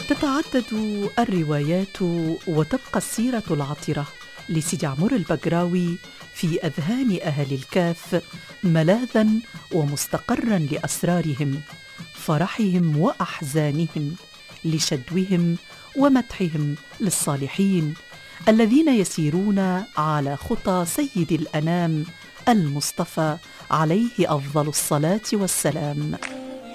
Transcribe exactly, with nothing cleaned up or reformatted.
تتعدد الروايات وتبقى السيرة العطرة لسيدي عمرو البقراوي في أذهان أهل الكهف ملاذا ومستقرا لأسرارهم، فرحهم وأحزانهم، لشدوهم ومدحهم للصالحين الذين يسيرون على خطى سيد الأنام المصطفى عليه أفضل الصلاة والسلام.